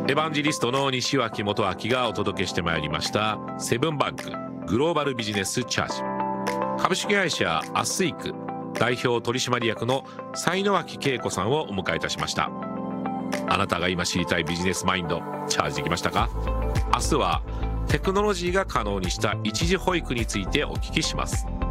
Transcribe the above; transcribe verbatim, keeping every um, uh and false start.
エヴァンジリストの西脇元明がお届けしてまいりましたセブンバンクグローバルビジネスチャージ。株式会社アスイク代表取締役の才野脇恵子さんをお迎えいたしました。あなたが今知りたいビジネスマインドチャージできましたか？明日はテクノロジーが可能にした一時保育についてお聞きします。